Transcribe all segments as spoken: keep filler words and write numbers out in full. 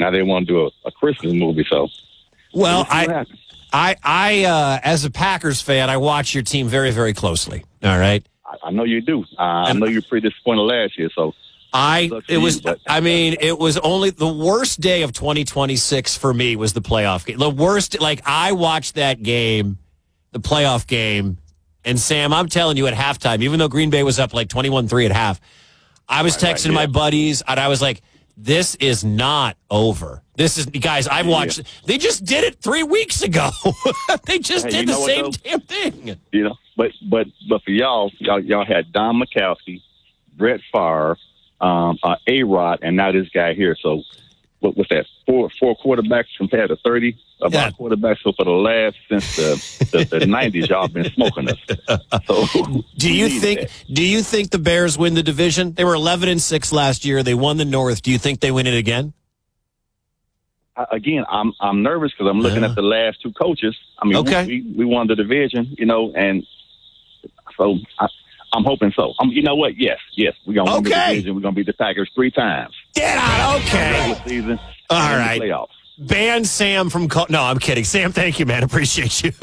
now they want to do a, a Christmas movie. So, well, I, I, I, uh, as a Packers fan, I watch your team very, very closely. All right, I, I know you do. Uh, I know you're pretty disappointed last year. So, I it was. You, I mean, it was only the worst day of twenty twenty-six for me was the playoff game. The worst. Like I watched that game, the playoff game, and Sam, I'm telling you, at halftime, even though Green Bay was up like twenty-one three at half, I was right, texting right, yeah. my buddies, and I was like, "This is not over. This is guys. I've watched. Yeah. They just did it three weeks ago. They just hey, did the same what, damn thing. You know, but but but for y'all, y'all, y'all had Don Majkowski, Brett Favre. Um, uh, A-Rod, and now this guy here. So, what was that? Four four quarterbacks compared to thirty about yeah. quarterbacks. So for the last since the the, the nineties, y'all been smoking us. So, do you think? That. Do you think the Bears win the division? They were eleven and six last year. They won the North. Do you think they win it again? Uh, again, I'm I'm nervous because I'm looking yeah. at the last two coaches. I mean, okay. we, we won the division, you know, and so. I, I'm hoping so. Um, you know what? Yes, yes. We're going to win the division. We're going to beat the Packers three times. Get out. Okay. Season, all right. Playoffs. Ban Sam from... Col- no, I'm kidding. Sam, thank you, man. Appreciate you.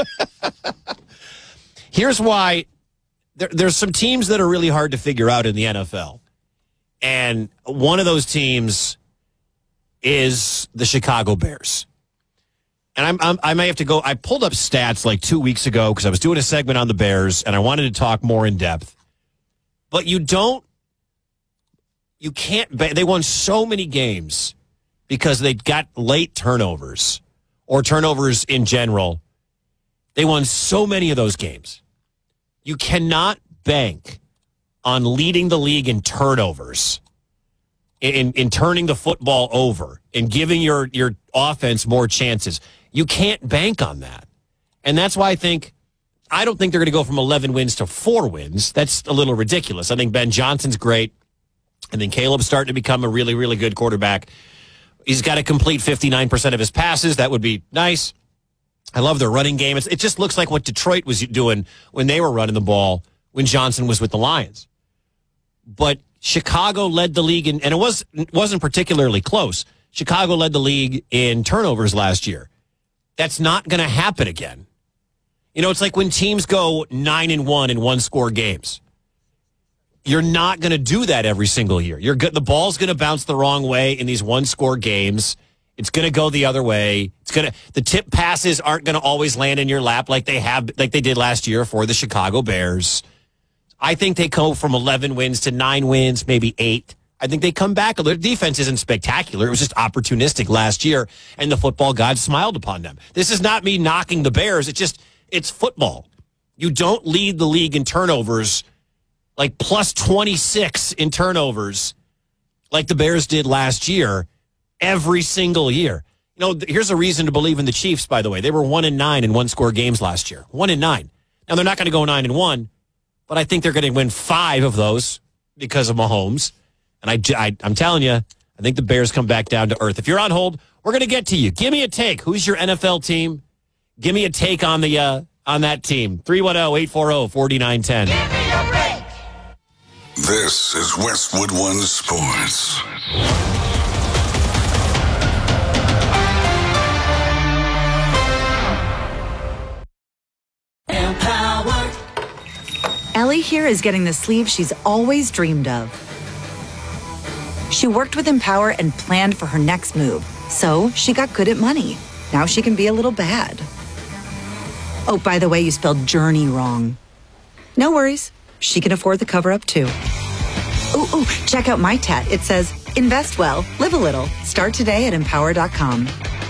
Here's why. There, there's some teams that are really hard to figure out in the N F L. And one of those teams is the Chicago Bears. And I'm, I'm, I may have to go. I pulled up stats like two weeks ago because I was doing a segment on the Bears, and I wanted to talk more in depth. But you don't, you can't. They won so many games because they got late turnovers or turnovers in general. They won so many of those games. You cannot bank on leading the league in turnovers, in in turning the football over, and giving your your offense more chances. You can't bank on that. And that's why I think, I don't think they're going to go from eleven wins to four wins. That's a little ridiculous. I think Ben Johnson's great. I think Caleb's starting to become a really, really good quarterback. He's got to complete fifty-nine percent of his passes. That would be nice. I love their running game. It's, it just looks like what Detroit was doing when they were running the ball when Johnson was with the Lions. But Chicago led the league, in, and it was, it wasn't particularly close. Chicago led the league in turnovers last year. That's not going to happen again. You know, it's like when teams go nine and one in one score games. You're not going to do that every single year. You're good. The ball's going to bounce the wrong way in these one score games. It's going to go the other way. It's going to, the tip passes aren't going to always land in your lap like they have, like they did last year for the Chicago Bears. I think they go from eleven wins to nine wins, maybe eight. I think they come back. Their defense isn't spectacular. It was just opportunistic last year, and the football gods smiled upon them. This is not me knocking the Bears. It's just, it's football. You don't lead the league in turnovers, like plus twenty-six in turnovers, like the Bears did last year, every single year. You know, here's a reason to believe in the Chiefs, by the way. They were one and nine in one-score games last year. One and nine. Now, they're not going to go nine and one, but I think they're going to win five of those because of Mahomes. And I, I, I'm telling you, I think the Bears come back down to earth. If you're on hold, we're going to get to you. Give me a take. Who's your N F L team? Give me a take on the uh, on that team. three one zero, eight four zero, four nine one zero. Give me a break. This is Westwood One Sports. Empowered. Ellie here is getting the sleeve she's always dreamed of. She worked with Empower and planned for her next move. So she got good at money. Now she can be a little bad. Oh, by the way, you spelled journey wrong. No worries. She can afford the cover-up, too. Ooh, ooh, check out my tat. It says, invest well, live a little. Start today at empower dot com.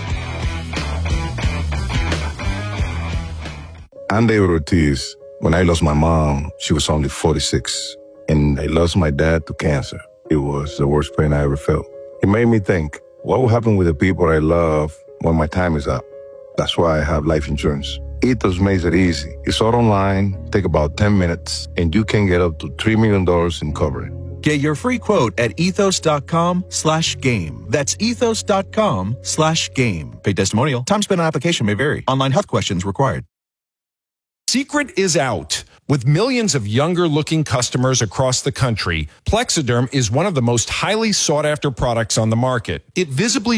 I'm David Ortiz. When I lost my mom, she was only forty-six. And I lost my dad to cancer. It was the worst pain I ever felt. It made me think, what will happen with the people I love when my time is up? That's why I have life insurance. Ethos makes it easy. It's all online, take about ten minutes, and you can get up to three million dollars in coverage. Get your free quote at ethos.com slash game. That's ethos.com slash game. Paid testimonial. Time spent on application may vary. Online health questions required. Secret is out. With millions of younger-looking customers across the country, Plexiderm is one of the most highly sought-after products on the market. It visibly